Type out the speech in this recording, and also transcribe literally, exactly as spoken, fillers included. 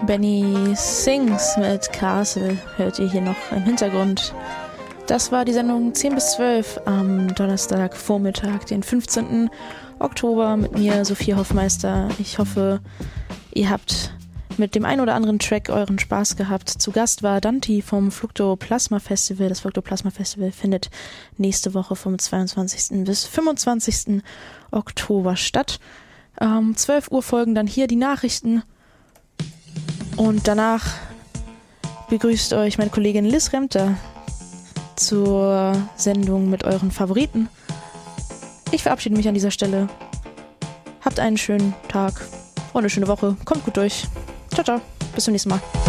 Benny Sings mit Castle hört ihr hier noch im Hintergrund. Das war die Sendung zehn bis zwölf am Donnerstagvormittag, den fünfzehnten Oktober mit mir, Sophie Hoffmeister. Ich hoffe, ihr habt mit dem einen oder anderen Track euren Spaß gehabt. Zu Gast war Danti vom Fluctoplasma Festival. Das Fluctoplasma Festival findet nächste Woche vom zweiundzwanzigsten bis fünfundzwanzigsten Oktober statt. Um zwölf Uhr folgen dann hier die Nachrichten. Und danach begrüßt euch meine Kollegin Liz Remter zur Sendung mit euren Favoriten. Ich verabschiede mich an dieser Stelle. Habt einen schönen Tag und eine schöne Woche. Kommt gut durch. Ciao, ciao. Bis zum nächsten Mal.